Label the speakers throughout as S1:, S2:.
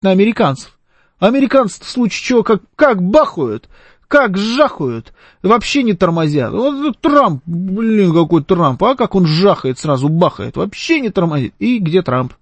S1: на американцев. Американцы в случае чего как бахают, как жахают, вообще не тормозят. Вот Трамп, блин, какой Трамп, а как он жахает, сразу бахает, вообще не тормозит. И где Трамп?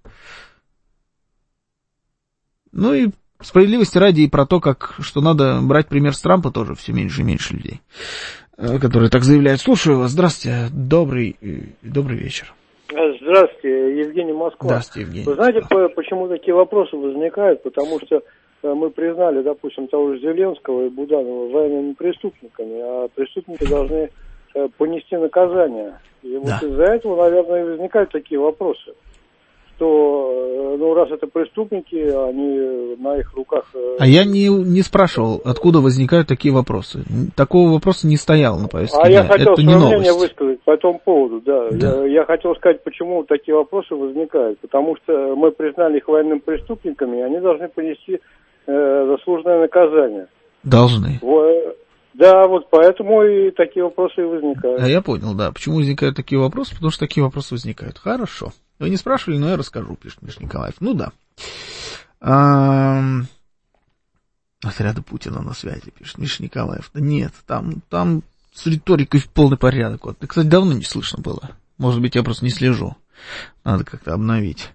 S1: Ну и справедливости ради и про то, что надо брать пример с Трампа, тоже все меньше и меньше людей, которые так заявляют. Слушаю вас, здравствуйте, добрый вечер.
S2: Здравствуйте, Евгений, Москва.
S1: Здравствуйте, Евгений.
S2: Вы знаете, почему такие вопросы возникают? Потому что мы признали, допустим, того же Зеленского и Буданова военными преступниками, а преступники должны понести наказание. И вот из-за этого, наверное, и возникают такие вопросы. Что, раз это преступники, они на их руках...
S1: А я не спрашивал, откуда возникают такие вопросы. Такого вопроса не стояло на повестке дня.
S2: Я хотел
S1: это
S2: свое мнение высказать по этому поводу, да. Я хотел сказать, почему такие вопросы возникают. Потому что мы признали их военными преступниками, и они должны понести заслуженное наказание.
S1: Должны.
S2: Да, вот поэтому и такие вопросы и возникают.
S1: А я понял, да. Почему возникают такие вопросы? Потому что такие вопросы возникают. Хорошо. Вы не спрашивали, но я расскажу, пишет Миша Николаев. Ну да. Отряда Путина на связи, пишет Миша Николаев. Да нет, там с риторикой в полный порядок. Вот. Кстати, давно не слышно было. Может быть, я просто не слежу. Надо как-то обновить.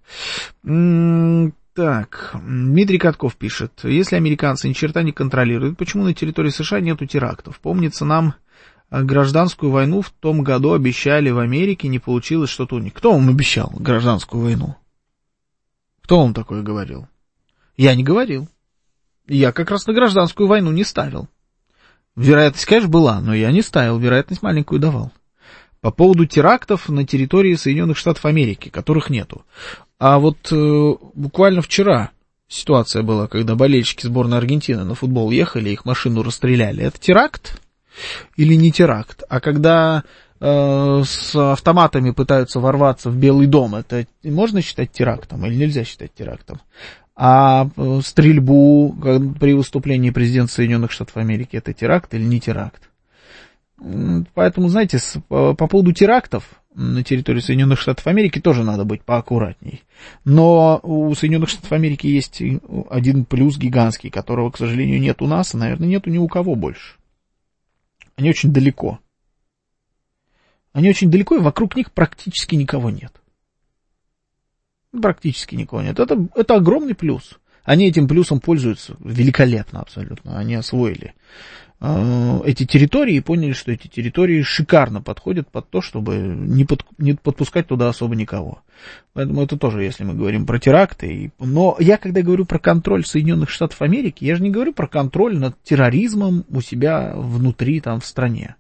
S1: Так, Дмитрий Катков пишет. Если американцы ни черта не контролируют, почему на территории США нету терактов? Помнится, нам гражданскую войну в том году обещали в Америке, не получилось что-то у них. Кто вам обещал гражданскую войну? Кто вам такое говорил? Я не говорил. Я как раз на гражданскую войну не ставил. Вероятность, конечно, была, но я не ставил, вероятность маленькую давал. По поводу терактов на территории Соединенных Штатов Америки, которых нету. А вот буквально вчера ситуация была, когда болельщики сборной Аргентины на футбол ехали, их машину расстреляли. Это теракт или не теракт? А когда с автоматами пытаются ворваться в Белый дом, это можно считать терактом или нельзя считать терактом? А стрельбу при выступлении президента Соединенных Штатов Америки, это теракт или не теракт? Поэтому, знаете, по поводу терактов на территории Соединенных Штатов Америки тоже надо быть поаккуратней. Но у Соединенных Штатов Америки есть один плюс гигантский, которого, к сожалению, нет у нас, и, наверное, нет ни у кого больше. Они очень далеко. Они очень далеко, и вокруг них практически никого нет. Практически никого нет. Это огромный плюс. Они этим плюсом пользуются великолепно абсолютно. Они освоили эти территории и поняли, что эти территории шикарно подходят под то, чтобы не подпускать туда особо никого. Поэтому это тоже, если мы говорим про теракты. Но я, когда говорю про контроль Соединенных Штатов Америки, я же не говорю про контроль над терроризмом у себя внутри, там, в стране.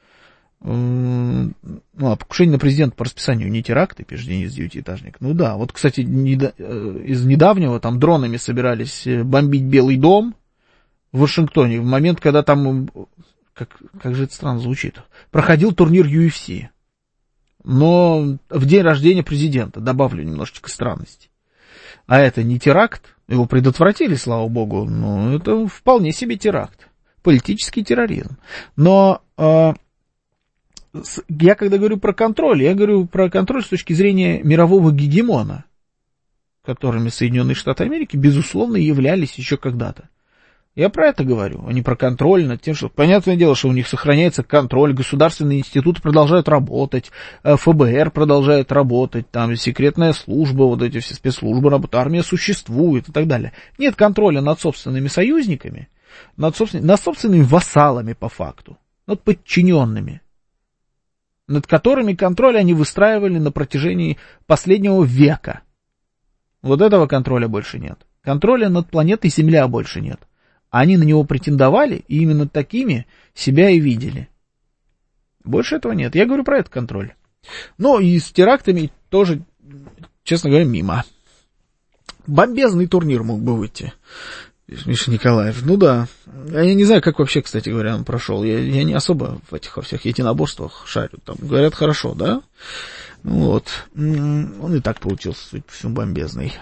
S1: А покушение на президента по расписанию не теракты, пишет Денис Девятиэтажник. Ну да, вот, кстати, из недавнего там дронами собирались бомбить Белый дом в Вашингтоне в момент, когда там, как же это странно звучит, проходил турнир UFC. Но в день рождения президента, добавлю немножечко странности. А это не теракт, его предотвратили, слава богу, но это вполне себе теракт, политический терроризм. Но я когда говорю про контроль, я говорю про контроль с точки зрения мирового гегемона, которыми Соединенные Штаты Америки, безусловно, являлись еще когда-то. Я про это говорю, а не про контроль над тем, что... Понятное дело, что у них сохраняется контроль, государственные институты продолжают работать, ФБР продолжает работать, там секретная служба, вот эти все спецслужбы работают, армия существует и так далее. Нет контроля над собственными союзниками, над собственными вассалами по факту, над подчиненными, над которыми контроль они выстраивали на протяжении последнего века. Вот этого контроля больше нет. Контроля над планетой Земля больше нет. Они на него претендовали, и именно такими себя и видели. Больше этого нет. Я говорю про этот контроль. Но и с терактами тоже, честно говоря, мимо. Бомбезный турнир мог бы выйти. Миша Николаев. Ну да. Я не знаю, как вообще, кстати говоря, он прошел. Я не особо в этих во всех единоборствах шарю. Там говорят, хорошо, да? Вот. Он и так получился, судя по всему, бомбезный.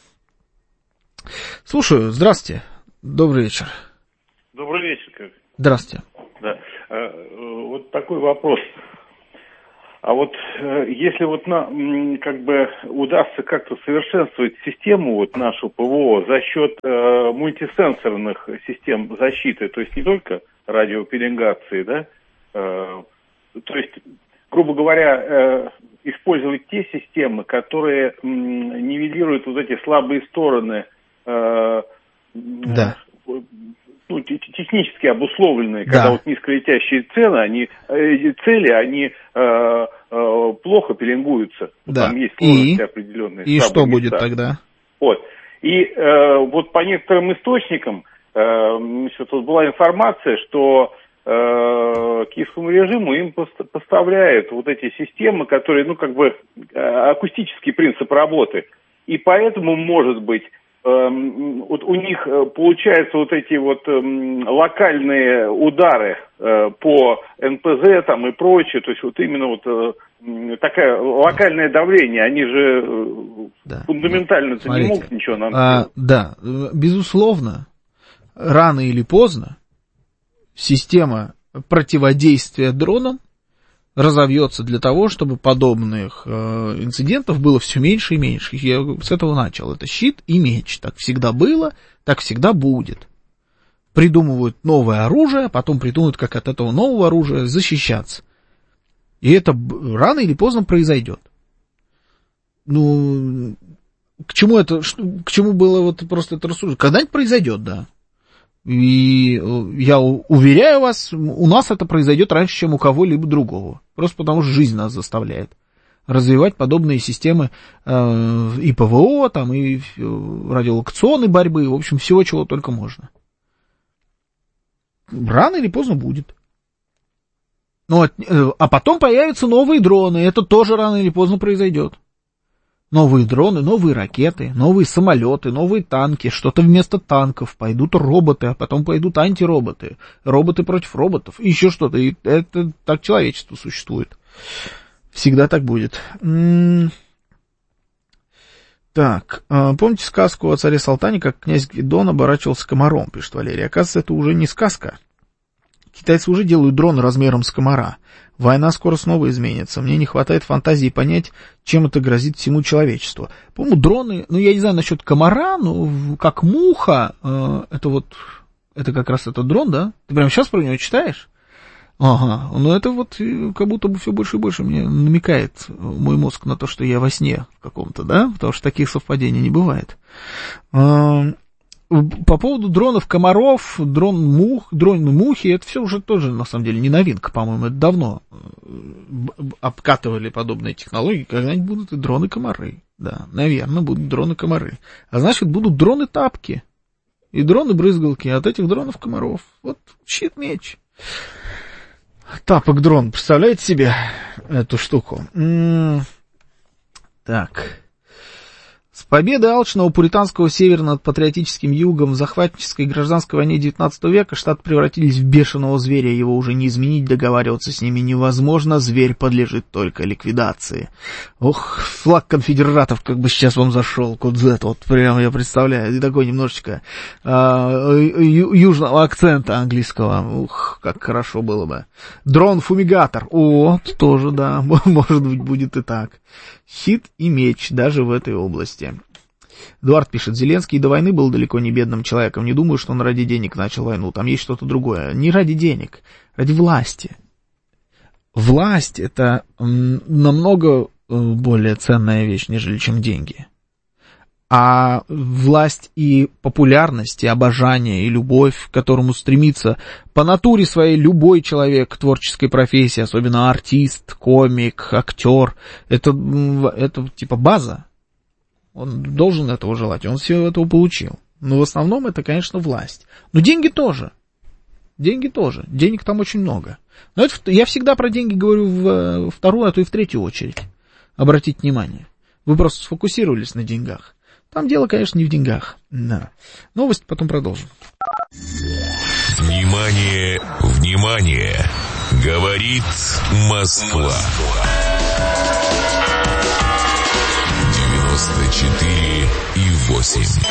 S1: Слушаю. Здравствуйте. Добрый вечер.
S3: Добрый вечер.
S1: Здравствуйте.
S3: Да. Вот такой вопрос. А вот если вот как бы удастся как-то совершенствовать систему вот нашу ПВО за счет мультисенсорных систем защиты, то есть не только радиопеленгации, да, то есть, грубо говоря, использовать те системы, которые нивелируют вот эти слабые стороны,
S1: да.
S3: Ну, технически обусловленные, когда вот низколетящие цели, они плохо пеленгуются.
S1: Да.
S3: Там есть сложности определенные.
S1: И что будет тогда?
S3: Вот. И вот по некоторым источникам тут была информация, что киевскому режиму им поставляют вот эти системы, которые, ну, как бы акустический принцип работы. И поэтому, может быть, вот у них получаются вот эти вот локальные удары по НПЗ там и прочее, то есть вот именно вот такое локальное давление, они же фундаментально-то не могут ничего нам сделать.
S1: Да, безусловно, рано или поздно система противодействия дронам разовьется для того, чтобы подобных инцидентов было все меньше и меньше. Я с этого начал. Это щит и меч. Так всегда было, так всегда будет. Придумывают новое оружие, потом придумывают, как от этого нового оружия защищаться. И это рано или поздно произойдет. Ну, к чему было вот просто это рассуждать? Когда-нибудь произойдет, да. И я уверяю вас, у нас это произойдет раньше, чем у кого-либо другого. Просто потому что жизнь нас заставляет развивать подобные системы и ПВО, там, и радиолокационной борьбы, в общем, всего, чего только можно. Рано или поздно будет. Ну, а потом появятся новые дроны, это тоже рано или поздно произойдет. Новые дроны, новые ракеты, новые самолеты, новые танки, что-то вместо танков, пойдут роботы, а потом пойдут антироботы, роботы против роботов, и еще что-то, и это так человечество существует. Всегда так будет. Так, помните сказку о царе Салтане, как князь Гвидон оборачивался комаром, пишет Валерий. Оказывается, это уже не сказка. Китайцы уже делают дроны размером с комара. Война скоро снова изменится. Мне не хватает фантазии понять, чем это грозит всему человечеству. По-моему, дроны, ну, я не знаю насчет комара, но как муха, это как раз этот дрон, да? Ты прямо сейчас про него читаешь? Ага, ну это вот как будто бы все больше и больше мне намекает мой мозг на то, что я во сне в каком-то, да? Потому что таких совпадений не бывает. По поводу дронов комаров, дроны мухи, это все уже тоже, на самом деле, не новинка, по-моему, это давно обкатывали подобные технологии, когда-нибудь будут и дроны-комары, да, наверное, будут дроны-комары, а значит, будут дроны-тапки и дроны-брызгалки от этих дронов-комаров, вот щит-меч. Тапок-дрон, представляете себе эту штуку? Так... С победой алчного пуританского севера над патриотическим югом в захватнической и гражданской войне XIX века Штаты превратились в бешеного зверя, его уже не изменить, договариваться с ними невозможно, зверь подлежит только ликвидации. Ох, флаг конфедератов как бы сейчас вам зашел, Кодзет, вот прям я представляю, и такой немножечко южного акцента английского, ух, как хорошо было бы. Дрон-фумигатор, тоже, да, может быть, будет и так. Щит и меч даже в этой области. Эдуард пишет, Зеленский до войны был далеко не бедным человеком. Не думаю, что он ради денег начал войну. Там есть что-то другое. Не ради денег, ради власти. Власть — это намного более ценная вещь, нежели чем деньги. А власть и популярность, и обожание, и любовь, к которому стремится по натуре своей любой человек к творческой профессии, особенно артист, комик, актер, это типа база. Он должен этого желать, он все этого получил. Но в основном это, конечно, власть. Но деньги тоже. Денег там очень много. Но это, я всегда про деньги говорю в вторую, а то и в третью очередь. Обратите внимание. Вы просто сфокусировались на деньгах. Там дело, конечно, не в деньгах. Да. Новости потом продолжим.
S4: Внимание, внимание! Говорит Москва. 94,8.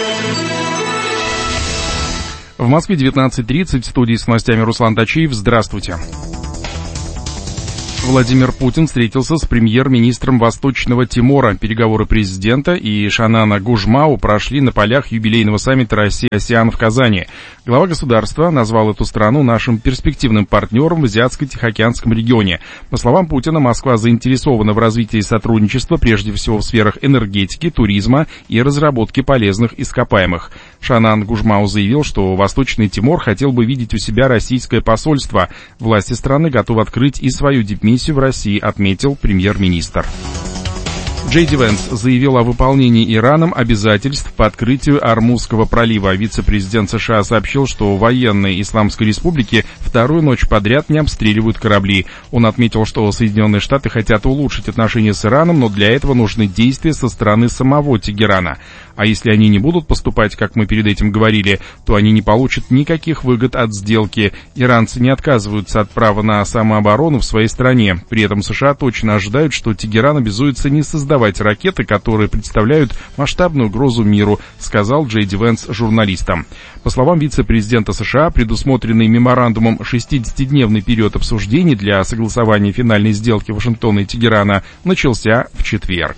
S5: В Москве 19:30, в студии с новостями Руслан Тачиев. Здравствуйте. Владимир Путин встретился с премьер-министром Восточного Тимора. Переговоры президента и Шанана Гужмау прошли на полях юбилейного саммита Россия-АСЕАН в Казани. Глава государства назвал эту страну нашим перспективным партнером в Азиатско-Тихоокеанском регионе. По словам Путина, Москва заинтересована в развитии сотрудничества прежде всего в сферах энергетики, туризма и разработки полезных ископаемых. Шанан Гужмау заявил, что Восточный Тимор хотел бы видеть у себя российское посольство. Власти страны готовы открыть и свою дипмиссию в России, отметил премьер-министр. Джей Ди Венс заявил о выполнении Ираном обязательств по открытию Ормузского пролива. Вице-президент США сообщил, что военные Исламской Республики вторую ночь подряд не обстреливают корабли. Он отметил, что Соединенные Штаты хотят улучшить отношения с Ираном, но для этого нужны действия со стороны самого Тегерана. А если они не будут поступать, как мы перед этим говорили, то они не получат никаких выгод от сделки. Иранцы не отказываются от права на самооборону в своей стране. При этом США точно ожидают, что Тегеран обязуется не создавать ракеты, которые представляют масштабную угрозу миру, сказал Джей Ди Венс журналистам. По словам вице-президента США, предусмотренный меморандумом 60-дневный период обсуждений для согласования финальной сделки Вашингтона и Тегерана начался в четверг.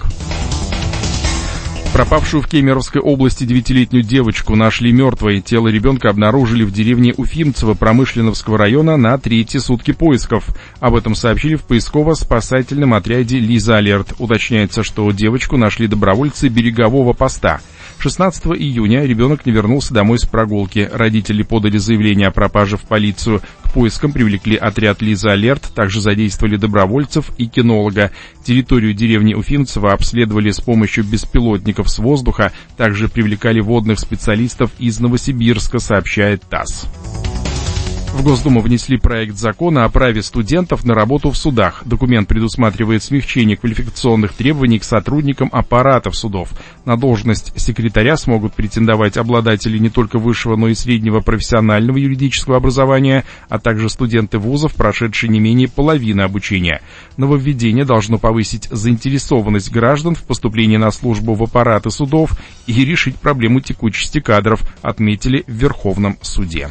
S5: Пропавшую в Кемеровской области 9-летнюю девочку нашли мертвой. Тело ребенка обнаружили в деревне Уфимцево Промышленновского района на 3-й сутки поисков. Об этом сообщили в поисково-спасательном отряде «Лиза Алерт». Уточняется, что девочку нашли добровольцы берегового поста. 16 июня ребенок не вернулся домой с прогулки. Родители подали заявление о пропаже в полицию. К поискам привлекли отряд «Лиза Алерт», также задействовали добровольцев и кинолога. Территорию деревни Уфимцево обследовали с помощью беспилотников с воздуха, также привлекали водных специалистов из Новосибирска, сообщает ТАСС. В Госдуму внесли проект закона о праве студентов на работу в судах. Документ предусматривает смягчение квалификационных требований к сотрудникам аппаратов судов. На должность секретаря смогут претендовать обладатели не только высшего, но и среднего профессионального юридического образования, а также студенты вузов, прошедшие не менее половины обучения. Нововведение должно повысить заинтересованность граждан в поступлении на службу в аппараты судов и решить проблему текучести кадров, отметили в Верховном суде.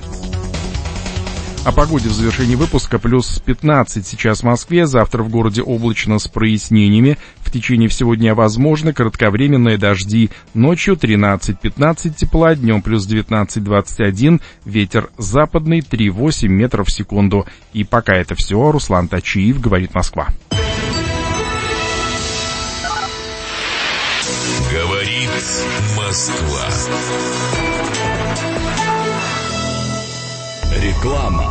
S5: О погоде в завершении выпуска. Плюс 15 сейчас в Москве, завтра в городе облачно с прояснениями. В течение всего дня возможны кратковременные дожди. Ночью 13-15 тепла, днем плюс 19-21, ветер западный 3,8 метров в секунду. И пока это все. Руслан Тачиев, говорит Москва.
S4: Говорит Москва. Реклама.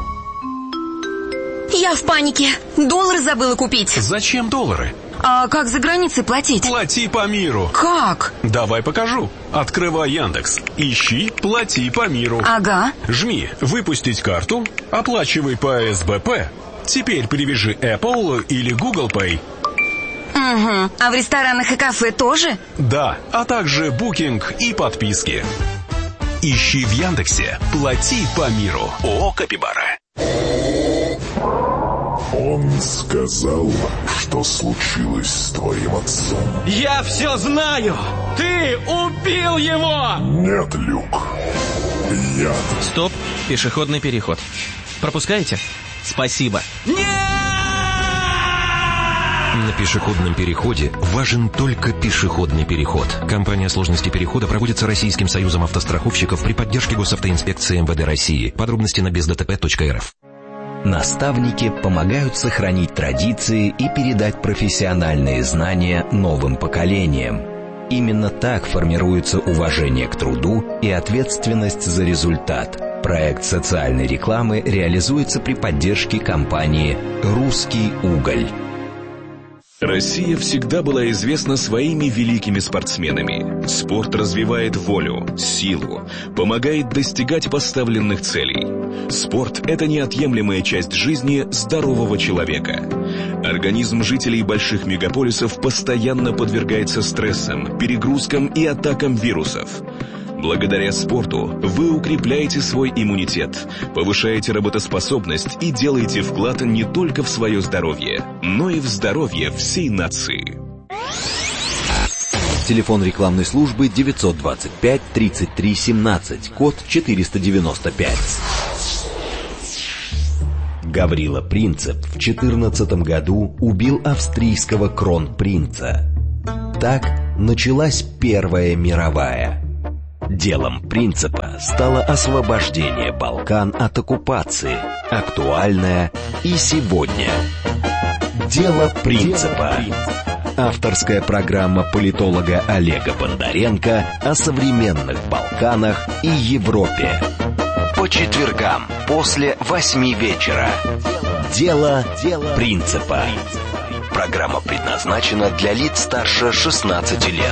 S6: Я в панике. Доллары забыла купить.
S7: Зачем доллары?
S6: А как за границей платить?
S7: Плати по миру.
S6: Как?
S7: Давай покажу. Открывай Яндекс. Ищи «Плати по миру».
S6: Ага.
S7: Жми «Выпустить карту», оплачивай по СБП. Теперь привяжи Apple или Google Pay.
S6: Угу. А в ресторанах и кафе тоже?
S7: Да, а также букинг и подписки. Ищи в Яндексе «Плати по миру». ООО «Капибара».
S8: Он сказал, что случилось с твоим отцом.
S9: Я все знаю! Ты убил его!
S8: Нет, Люк. Я...
S9: Стоп, пешеходный переход. Пропускаете? Спасибо. Нет!
S10: На пешеходном переходе важен только пешеходный переход. Кампания сложности перехода проводится Российским союзом автостраховщиков при поддержке Госавтоинспекции МВД России. Подробности на бездтп.рф.
S11: Наставники помогают сохранить традиции и передать профессиональные знания новым поколениям. Именно так формируется уважение к труду и ответственность за результат. Проект социальной рекламы реализуется при поддержке компании «Русский уголь».
S12: Россия всегда была известна своими великими спортсменами. Спорт развивает волю, силу, помогает достигать поставленных целей. Спорт – это неотъемлемая часть жизни здорового человека. Организм жителей больших мегаполисов постоянно подвергается стрессам, перегрузкам и атакам вирусов. Благодаря спорту вы укрепляете свой иммунитет, повышаете работоспособность и делаете вклад не только в свое здоровье, но и в здоровье всей нации.
S11: Телефон рекламной службы 925 33 17, код 495. Гаврила Принцип в 14 году убил австрийского кронпринца. Так началась Первая мировая. Делом Принципа стало освобождение Балкан от оккупации, актуальное и сегодня. Дело Принципа. Авторская программа политолога Олега Бондаренко о современных Балканах и Европе. По четвергам после 8 вечера. Дело Принципа. Программа предназначена для лиц старше 16 лет.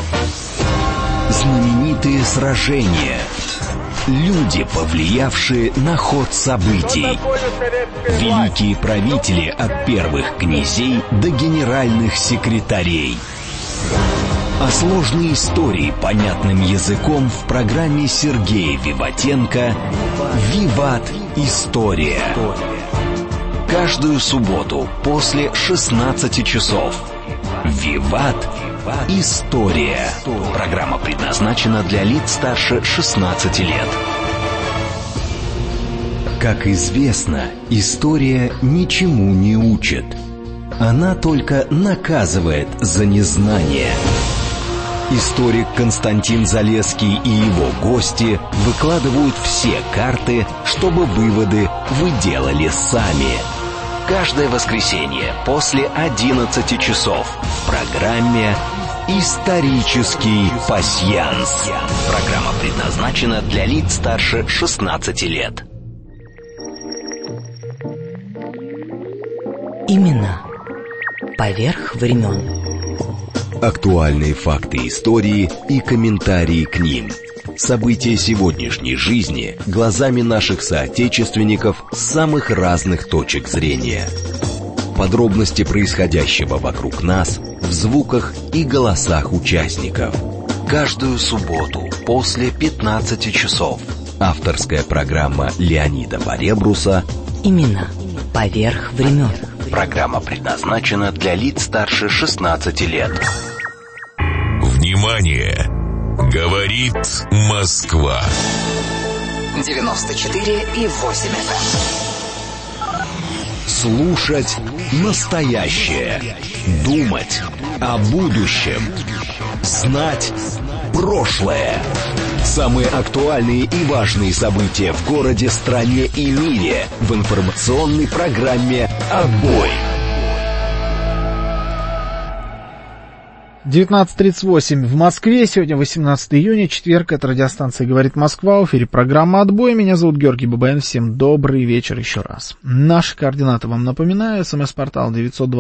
S11: Знаменитые сражения. Люди, повлиявшие на ход событий. Великие правители от первых князей до генеральных секретарей. А сложные истории понятным языком в программе Сергея Виватенко «Виват. История». Каждую субботу после 16 часов. «Виват. История». Программа предназначена для лиц старше 16 лет. Как известно, история ничему не учит. Она только наказывает за незнание. Историк Константин Залесский и его гости выкладывают все карты, чтобы выводы вы делали сами. Каждое воскресенье после 11 часов в программе «Исторический пасьянс». Программа предназначена для лиц старше 16 лет.
S13: Имена поверх времен.
S11: Актуальные факты истории и комментарии к ним. События сегодняшней жизни глазами наших соотечественников с самых разных точек зрения. Подробности происходящего вокруг нас в звуках и голосах участников. Каждую субботу после 15 часов. Авторская программа Леонида Поребруса
S13: «Имена поверх времен».
S11: Программа предназначена для лиц старше 16 лет.
S4: Внимание! Говорит Москва.
S6: 94,8 FM.
S11: Слушать настоящее. Думать о будущем. Знать прошлое. Самые актуальные и важные события в городе, стране и мире в информационной программе «Отбой».
S1: 19:38 в Москве. Сегодня 18 июня, четверг. Это радиостанция «Говорит Москва». В эфире программа «Отбой». Меня зовут Георгий Бабаян. Всем добрый вечер еще раз. Наши координаты вам напоминаю. СМС-портал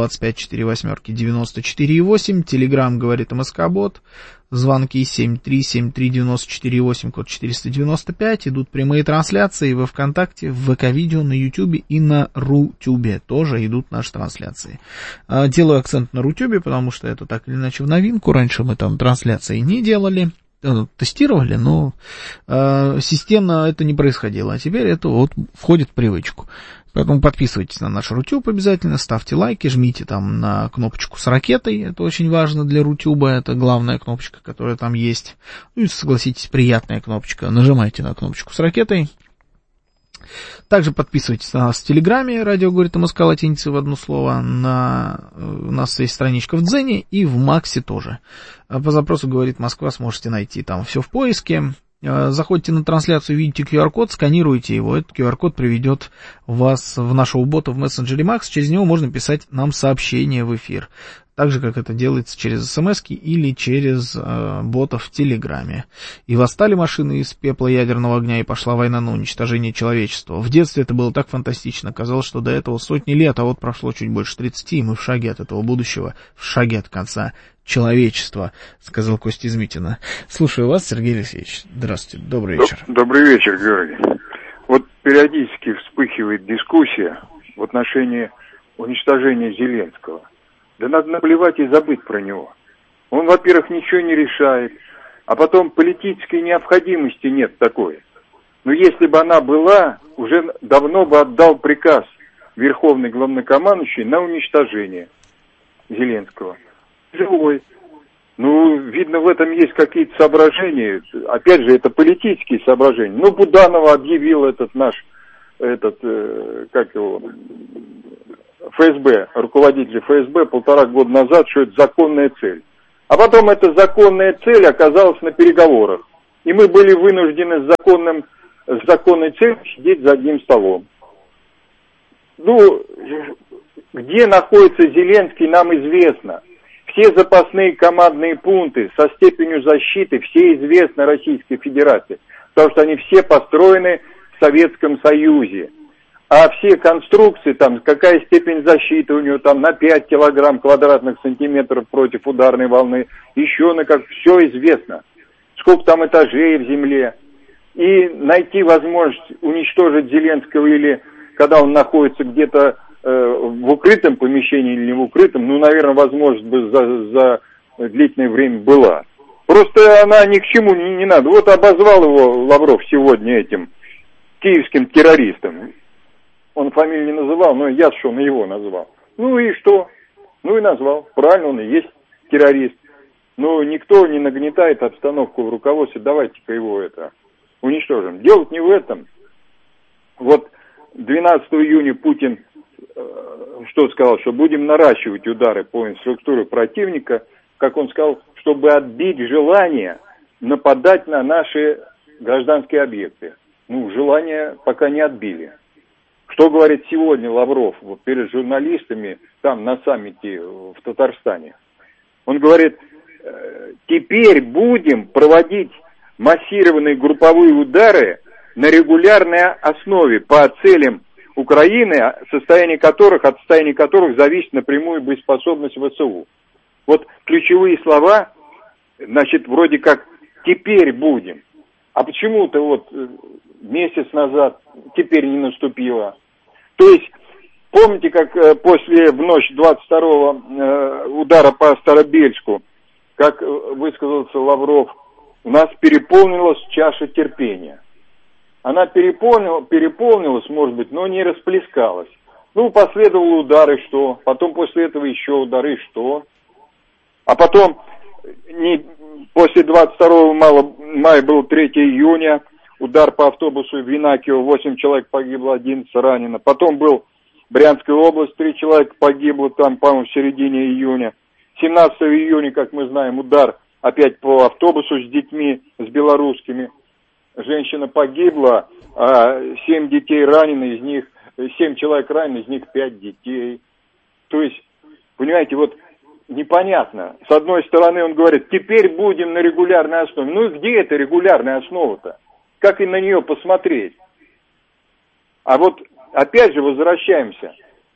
S1: 925-48-94-8. Телеграм «Говорит МСК-бот». Звонки 7373948, код 495. Идут прямые трансляции во ВКонтакте, в ВК-видео, на Ютубе и на Рутюбе. Тоже идут наши трансляции. Делаю акцент на Рутюбе, потому что это так или иначе в новинку. Раньше мы там трансляции не делали. Тестировали, но системно это не происходило. А теперь это вот входит в привычку. Поэтому подписывайтесь на наш Рутюб обязательно, ставьте лайки, жмите там на кнопочку с ракетой. Это очень важно для Рутюба, это главная кнопочка, которая там есть. Ну и, согласитесь, приятная кнопочка. Нажимайте на кнопочку с ракетой. Также подписывайтесь на нас в Телеграме, радио говорит МСК латиницей в одно слово. У нас есть страничка в Дзене и в Максе тоже. По запросу «Говорит Москва» сможете найти там все в поиске. Заходите на трансляцию, видите QR-код, сканируйте его. Этот QR-код приведет вас в нашего бота в мессенджере Макс. Через него можно писать нам сообщение в эфир. Так же, как это делается через смс-ки или через бота в Телеграме. И восстали машины из пепла ядерного огня, и пошла война на уничтожение человечества. В детстве это было так фантастично. Казалось, что до этого сотни лет, а вот прошло чуть больше 30, и мы в шаге от этого будущего, в шаге от конца человечества, сказал Костя Измитина. Слушаю вас, Сергей Алексеевич. Здравствуйте, добрый вечер.
S14: Добрый вечер, Георгий. Вот периодически вспыхивает дискуссия в отношении уничтожения Зеленского. Да надо наплевать и забыть про него. Он, во-первых, ничего не решает, а потом политической необходимости нет такой. Но если бы она была, уже давно бы отдал приказ Верховный Главнокомандующий на уничтожение Зеленского. Живой. Ну, видно, в этом есть какие-то соображения. Опять же, это политические соображения. Ну, Буданова объявил этот наш ФСБ, руководитель ФСБ 1,5 года назад, что это законная цель. А потом эта законная цель оказалась на переговорах. И мы были вынуждены с законной целью сидеть за одним столом. Ну, где находится Зеленский, нам известно. Все запасные командные пункты со степенью защиты, все известны Российской Федерации. Потому что они все построены в Советском Союзе. А все конструкции, там, какая степень защиты у него, там, на 5 килограмм квадратных сантиметров против ударной волны, еще на как, все известно. Сколько там этажей в земле. И найти возможность уничтожить Зеленского или когда он находится где-то в укрытом помещении или не в укрытом, ну, наверное, возможность бы за длительное время была. Просто она ни к чему не надо. Вот обозвал его Лавров сегодня этим киевским террористом. Он фамилию не называл, но я что, на его назвал. Ну и что? Ну и назвал. Правильно, он и есть террорист. Но никто не нагнетает обстановку в руководстве. Давайте-ка его уничтожим. Дело не в этом. Вот 12 июня Путин что сказал? Что будем наращивать удары по инфраструктуре противника, как он сказал, чтобы отбить желание нападать на наши гражданские объекты. Ну, желание пока не отбили. Что говорит сегодня Лавров вот перед журналистами там на саммите в Татарстане? Он говорит, теперь будем проводить массированные групповые удары на регулярной основе по целям Украины, от состояния которых зависит напрямую боеспособность ВСУ. Вот ключевые слова, значит, вроде как «теперь будем». А почему-то вот месяц назад теперь не наступило. То есть, помните, как в ночь 22-го удара по Старобельску, как высказался Лавров, у нас переполнилась чаша терпения. Она переполнилась, может быть, но не расплескалась. Ну, последовал удар, и что? Потом после этого еще удары, и что? А потом, после 22 мая был 3 июня, удар по автобусу в Янакиево, 8 человек погибло, 11 ранено. Потом был Брянская область, 3 человека погибло, там, по-моему, в середине июня. 17 июня, как мы знаем, удар опять по автобусу с детьми, с белорусскими. Женщина погибла, а 7 детей ранены, из них 7 человек ранены, из них 5 детей. То есть, понимаете, вот непонятно. С одной стороны он говорит, теперь будем на регулярной основе. Ну и где эта регулярная основа-то? Как и на нее посмотреть? А вот опять же возвращаемся.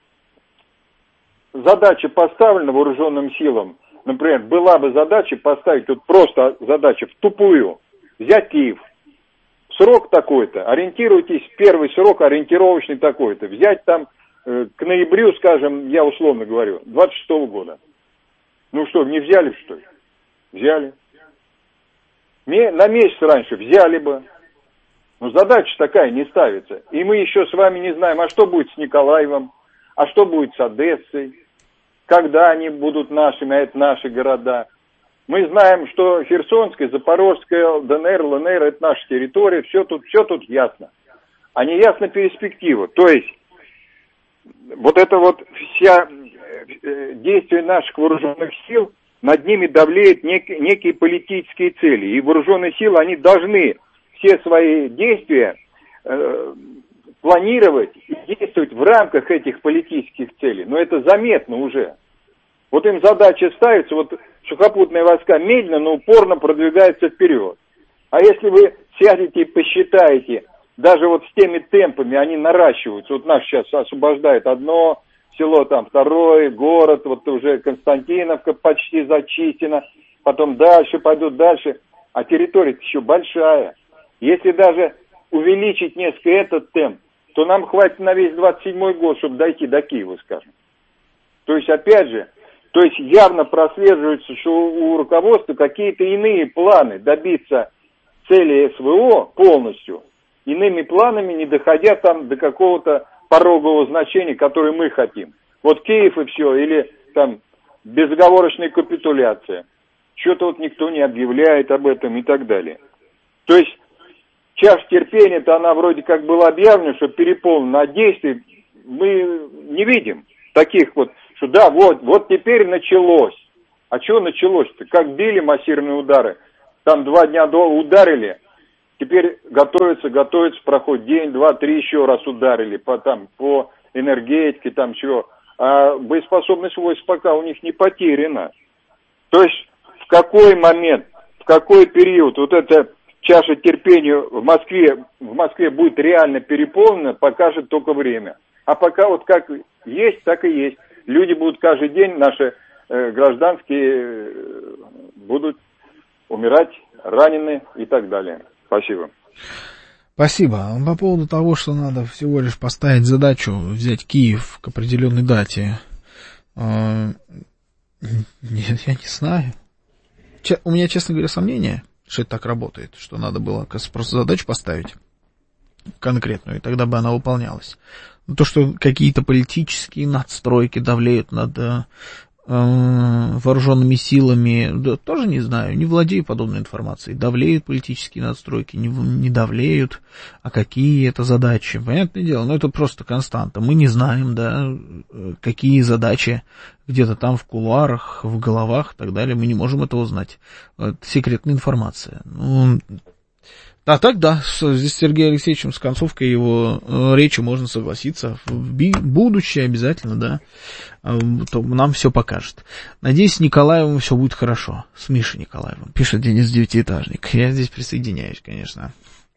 S14: Задача поставлена вооруженным силам. Например, была бы задача поставить, тут просто задача в тупую, взять Киев. Срок такой-то, ориентируйтесь, первый срок ориентировочный такой-то. Взять там к ноябрю, скажем, я условно говорю, 26-го года. Ну что, не взяли, что ли? Взяли. На месяц раньше взяли бы. Но задача такая не ставится. И мы еще с вами не знаем, а что будет с Николаевым, а что будет с Одессой, когда они будут нашими, а это наши города. Мы знаем, что Херсонская, Запорожская, ДНР, ЛНР – это наша территория, все тут ясно. А не ясна перспектива. То есть, вот это вот вся действия наших вооруженных сил, над ними давлеют некие политические цели. И вооруженные силы, они должны все свои действия планировать и действовать в рамках этих политических целей. Но это заметно уже. Вот им задача ставится, вот сухопутные войска медленно, но упорно продвигаются вперед. А если вы сядете и посчитаете, даже вот с теми темпами они наращиваются, вот нас сейчас освобождает одно село, там второе, город, вот уже Константиновка почти зачищена, потом дальше пойдут дальше, а территория еще большая. Если даже увеличить несколько этот темп, то нам хватит на весь 27-й год, чтобы дойти до Киева, скажем. То есть, опять же, явно прослеживается, что у руководства какие-то иные планы добиться цели СВО полностью, иными планами, не доходя там до какого-то порогового значения, которое мы хотим. Вот Киев и все, или там безоговорочная капитуляция. Что-то вот никто не объявляет об этом и так далее. То есть чаша терпения-то она вроде как была объявлена, что переполнена, а действий мы не видим таких вот, что да, вот теперь началось. А что началось-то? Как били массированные удары, там 2 дня ударили, теперь готовятся, проходит день, 2, 3 еще раз ударили по энергетике, там чего. А боеспособность войск пока у них не потеряна. То есть в какой момент, в какой период вот эта чаша терпения в Москве будет реально переполнена, покажет только время. А пока вот как есть, так и есть. Люди будут каждый день, наши гражданские будут умирать, ранены и так далее. Спасибо.
S1: Спасибо. По поводу того, что надо всего лишь поставить задачу взять Киев к определенной дате. Нет, я не знаю. У меня, честно говоря, сомнения, что это так работает, что надо было просто задачу поставить конкретную, и тогда бы она выполнялась. Но то, что какие-то политические надстройки давлеют над вооруженными силами, да, тоже не знаю, не владею подобной информацией. Давлеют политические надстройки, не давлеют, а какие это задачи? Понятное дело, но это просто константа. Мы не знаем, да, какие задачи где-то там в кулуарах, в головах и так далее. Мы не можем этого знать. Это секретная информация. А так, да, здесь с Сергеем Алексеевичем, с концовкой его речи можно согласиться. В будущее обязательно, да, то нам все покажет. Надеюсь, с Николаевым все будет хорошо. С Мишей Николаевым. Пишет Денис Девятиэтажник. Я здесь присоединяюсь, конечно.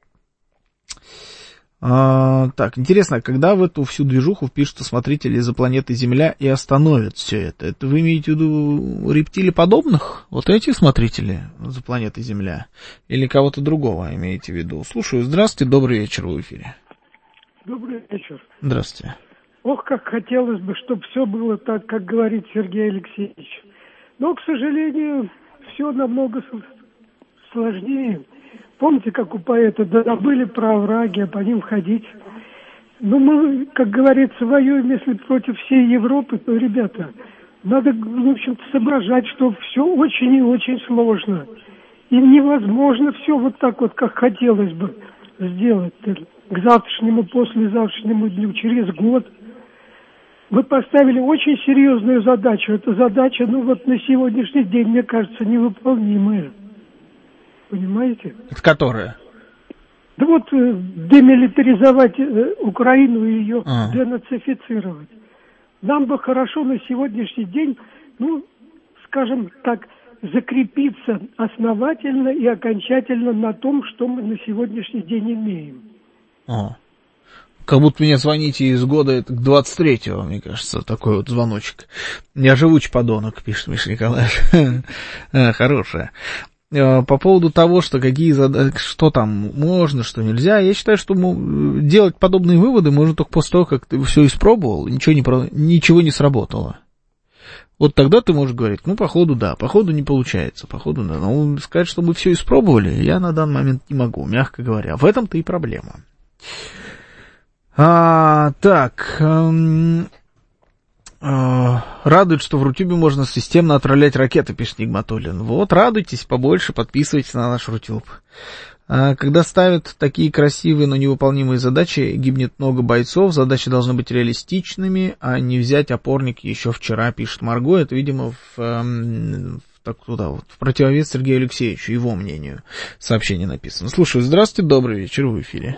S1: Так, интересно, когда в эту всю движуху впишутся смотрители за планетой Земля и остановят все это? Это вы имеете в виду рептилоподобных? Вот эти смотрители за планетой Земля? Или кого-то другого имеете в виду? Слушаю. Здравствуйте, добрый вечер, в эфире.
S15: Добрый вечер.
S1: Здравствуйте.
S15: Ох, как хотелось бы, чтобы все было так, как говорит Сергей Алексеевич. Но, к сожалению, все намного сложнее. Помните, как у поэта, да забыли про овраги, а по ним ходить. Ну, мы, как говорится, воюем, если против всей Европы, то, ребята, надо, в общем-то, соображать, что все очень и очень сложно. И невозможно все вот так вот, как хотелось бы сделать к завтрашнему, послезавтрашнему дню, через год. Вы поставили очень серьезную задачу. Эта задача, ну вот на сегодняшний день, мне кажется, невыполнимая. Понимаете?
S1: Это которая?
S15: Да вот демилитаризовать Украину и ее денацифицировать. Нам бы хорошо на сегодняшний день, ну, скажем так, закрепиться основательно и окончательно на том, что мы на сегодняшний день имеем.
S1: Как будто мне звоните из года к 23-го, мне кажется, такой вот звоночек. Я живучий подонок, пишет Миша Николаевич. Хорошая. По поводу того, что что там можно, что нельзя, я считаю, что делать подобные выводы можно только после того, как ты все испробовал, ничего не сработало. Вот тогда ты можешь говорить, ну, походу, да, походу не получается, походу, да. Но сказать, что мы все испробовали, я на данный момент не могу, мягко говоря. В этом-то и проблема. Так... Радует, что в Рутюбе можно системно отправлять ракеты, пишет Нигматуллин. Вот, радуйтесь побольше, подписывайтесь на наш Рутюб. Когда ставят такие красивые, но невыполнимые задачи, гибнет много бойцов, задачи должны быть реалистичными, а не взять опорник еще вчера, пишет Марго. Это, видимо, в противовес Сергею Алексеевичу, его мнению, сообщение написано. Слушаю, здравствуйте, добрый вечер, в эфире.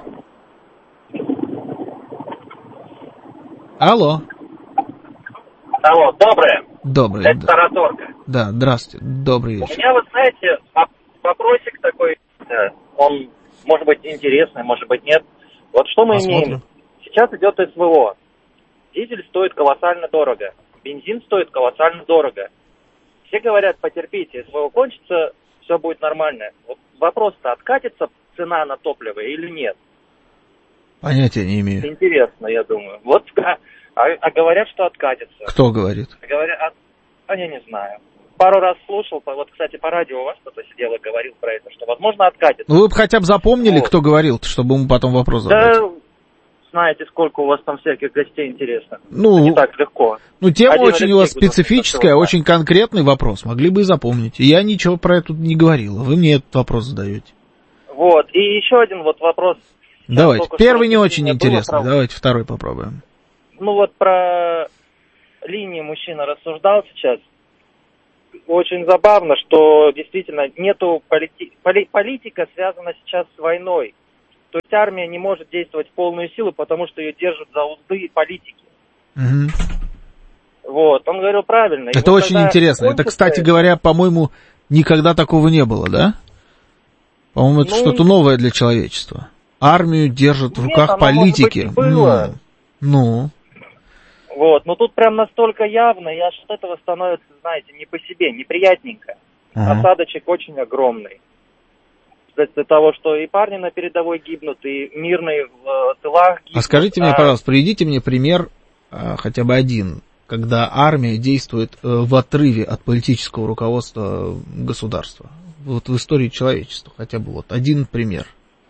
S1: Алло.
S16: Алло, доброе.
S1: Доброе.
S16: Это Тараторка.
S1: Да, здравствуйте, добрый вечер.
S16: У меня, вы знаете, вопросик такой, он может быть интересный, может быть нет. Вот что мы имеем? Сейчас идет СВО. Дизель стоит колоссально дорого. Бензин стоит колоссально дорого. Все говорят, потерпите, СВО кончится, все будет нормально. Вот вопрос-то, откатится цена на топливо или нет?
S1: Понятия не имею.
S16: Интересно, я думаю. Вот, а говорят, что откатится.
S1: Кто говорит?
S16: Говорят, я не знаю. Пару раз слушал, вот, кстати, по радио у вас кто-то сидел и говорил про это, что, возможно, откатится.
S1: Ну, вы бы хотя бы запомнили, кто говорил, чтобы ему потом вопрос задать.
S16: Да, знаете, сколько у вас там всяких гостей интересных. Ну, не так легко.
S1: Ну, тема очень у вас специфическая, очень конкретный вопрос. Могли бы и запомнить. Я ничего про это не говорил. Вы мне этот вопрос задаете.
S16: Вот, и еще один вот вопрос.
S1: Давайте, первый не очень интересный, давайте второй попробуем.
S16: Ну вот про линии мужчина рассуждал сейчас. Очень забавно, что действительно нету политика связана сейчас с войной. То есть армия не может действовать в полную силу, потому что ее держат за узды политики.
S1: Угу.
S16: Вот, он говорил правильно.
S1: Это вот очень интересно. Это, кстати говоря, по-моему, никогда такого не было, да? По-моему, это что-то новое для человечества. Армию держат в руках политики.
S16: Может быть, было.
S1: Ну.
S16: Вот, но тут прям настолько явно, и аж от этого становится, знаете, не по себе, неприятненько. Осадочек очень огромный. Из-за того, что и парни на передовой гибнут, и мирные в тылах гибнут.
S1: А скажите мне, пожалуйста, приведите мне пример, хотя бы один, когда армия действует в отрыве от политического руководства государства. Вот в истории человечества, хотя бы вот один пример.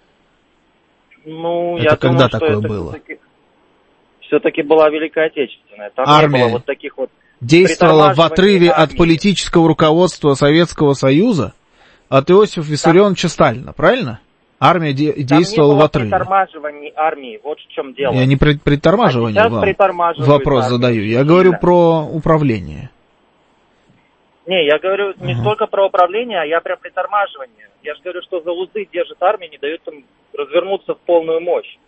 S16: Ну,
S1: это
S16: я
S1: когда
S16: думаю,
S1: такое
S16: что это
S1: было?
S16: Все-таки была Великая Отечественная. Там
S1: армия
S16: не было вот таких вот
S1: действовала в отрыве от политического руководства Советского Союза, от Иосифа Виссарионовича Сталина, правильно? Армия действовала в отрыве.
S16: Там не было притормаживания армии, вот в чем дело.
S1: Я не притормаживание вам вопрос задаю, я говорю про управление.
S16: Не, я говорю не столько про управление, а я про притормаживание. Я же говорю, что за узды держит армия, не дает им развернуться в полную мощь.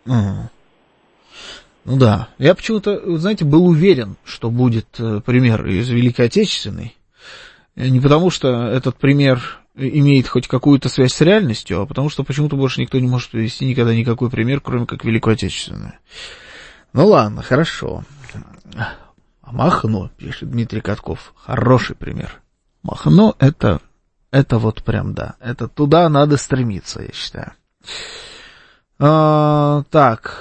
S1: Ну да, я почему-то, знаете, был уверен, что будет пример из Великой Отечественной. Не потому, что этот пример имеет хоть какую-то связь с реальностью, а потому что почему-то больше никто не может привести никогда никакой пример, кроме как Великую Отечественную. Ну ладно, хорошо. Махно, пишет Дмитрий Катков, хороший пример. Махно это вот прям, да, это туда надо стремиться, я считаю. Так,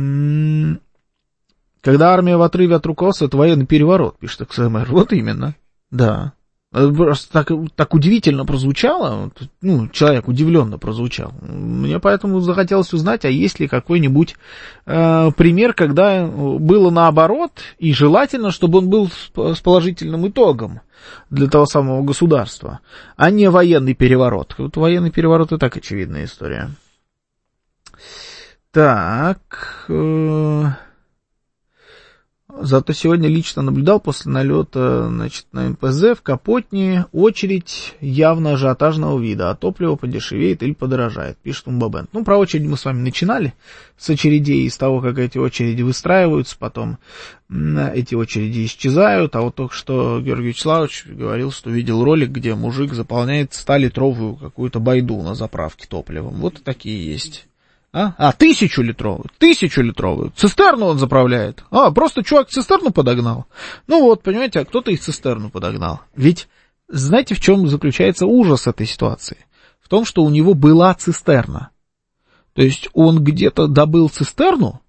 S1: когда армия в отрыве от руководства, это военный переворот, пишет XMR. Вот именно, да. Просто так удивительно прозвучало, ну, человек удивленно прозвучал. Мне поэтому захотелось узнать, а есть ли какой-нибудь пример, когда было наоборот, и желательно, чтобы он был с положительным итогом для того самого государства, а не военный переворот. Вот военный переворот и так очевидная история. Так, зато сегодня лично наблюдал после налета, значит, на МПЗ в Капотне очередь явно ажиотажного вида, а топливо подешевеет или подорожает, пишет Умбабент. Ну, про очередь мы с вами начинали, с очередей, с того, как эти очереди выстраиваются, потом эти очереди исчезают, а вот только что Георгий Вячеславович говорил, что видел ролик, где мужик заполняет 100-литровую какую-то байду на заправке топливом. Вот такие есть. 1000-литровую. Цистерну он заправляет. Просто чувак цистерну подогнал. Ну вот, понимаете, а кто-то и цистерну подогнал. Ведь знаете, в чем заключается ужас этой ситуации? В том, что у него была цистерна. То есть он где-то добыл цистерну,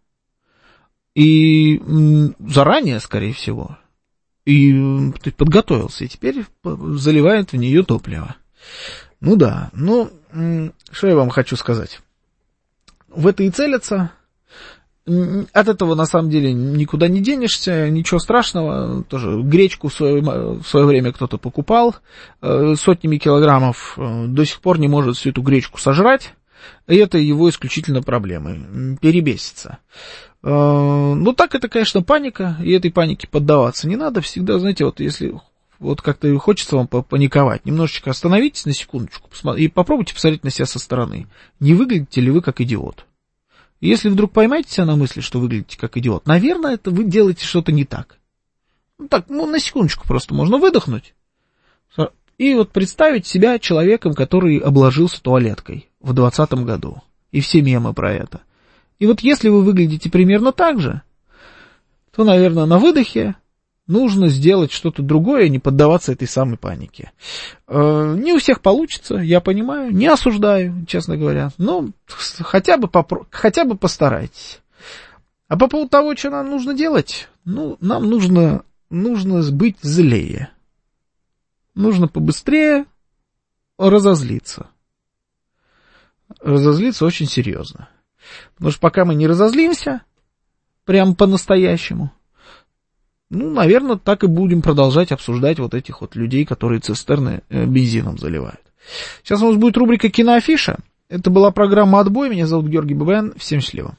S1: и заранее, скорее всего, и подготовился, и теперь заливает в нее топливо. Ну да, что я вам хочу сказать? В это и целятся. От этого, на самом деле, никуда не денешься, ничего страшного. Тоже гречку в свое время кто-то покупал сотнями килограммов, до сих пор не может всю эту гречку сожрать, и это его исключительно проблемы, перебесится. Ну, так это, конечно, паника, и этой панике поддаваться не надо. Всегда, знаете, вот если вот как-то хочется вам попаниковать, немножечко остановитесь на секундочку и попробуйте посмотреть на себя со стороны. Не выглядите ли вы как идиот? Если вдруг поймаете себя на мысли, что выглядите как идиот, наверное, это вы делаете что-то не так. На секундочку просто можно выдохнуть и вот представить себя человеком, который обложился туалеткой в 2020 году. И все мемы про это. И вот если вы выглядите примерно так же, то, наверное, на выдохе нужно сделать что-то другое, не поддаваться этой самой панике. Не у всех получится, я понимаю, не осуждаю, честно говоря, но хотя бы постарайтесь. А по поводу того, что нам нужно делать, нам нужно быть злее. Нужно побыстрее разозлиться. Разозлиться очень серьезно. Потому что пока мы не разозлимся, прям по-настоящему, наверное, так и будем продолжать обсуждать вот этих вот людей, которые цистерны бензином заливают. Сейчас у нас будет рубрика «Киноафиша». Это была программа «Отбой». Меня зовут Георгий Бабаян. Всем счастливо.